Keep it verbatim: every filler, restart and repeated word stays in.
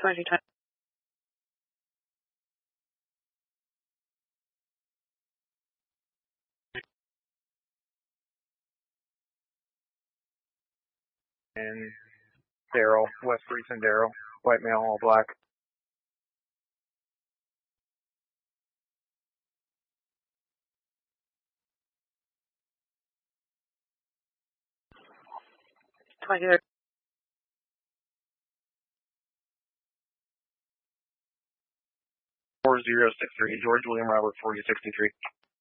twenty twenty. And Daryl, West Recent Daryl, white male, all black. twenty four zero six three, George William Robert, forty sixty-three.